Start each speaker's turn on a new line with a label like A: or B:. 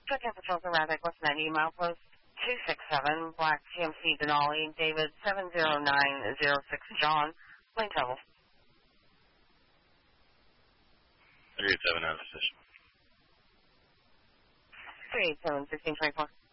A: Second Patrol Erratic, what's 90 mile post? 267, Black CMC Denali, David 70906 John, lane travel.
B: 387 out of position.
A: 387, 1624.